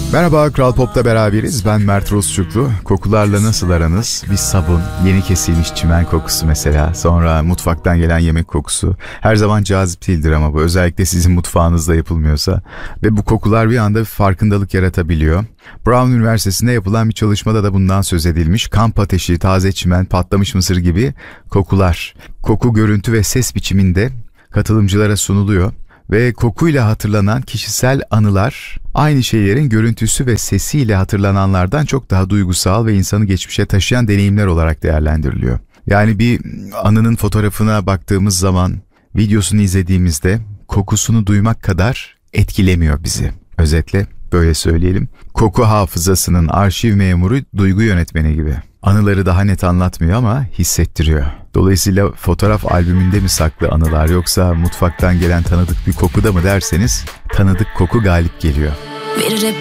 Merhaba, Kral Pop'ta beraberiz. Ben Mert Rusçuklu. Kokularla nasıl aranız? Bir sabun, yeni kesilmiş çimen kokusu mesela. Sonra mutfaktan gelen yemek kokusu. Her zaman cazip değildir ama bu. Özellikle sizin mutfağınızda yapılmıyorsa. Ve bu kokular bir anda bir farkındalık yaratabiliyor. Brown Üniversitesi'nde yapılan bir çalışmada da bundan söz edilmiş. Kamp ateşi, taze çimen, patlamış mısır gibi kokular. Koku, görüntü ve ses biçiminde katılımcılara sunuluyor. Ve kokuyla hatırlanan kişisel anılar aynı şeylerin görüntüsü ve sesiyle hatırlananlardan çok daha duygusal ve insanı geçmişe taşıyan deneyimler olarak değerlendiriliyor. Yani bir anının fotoğrafına baktığımız zaman, videosunu izlediğimizde kokusunu duymak kadar etkilemiyor bizi. Özetle böyle söyleyelim. Koku hafızasının arşiv memuru, duygu yönetmeni gibi. Anıları daha net anlatmıyor ama hissettiriyor. Dolayısıyla fotoğraf albümünde mi saklı anılar yoksa mutfaktan gelen tanıdık bir kokuda mı derseniz tanıdık koku galip geliyor.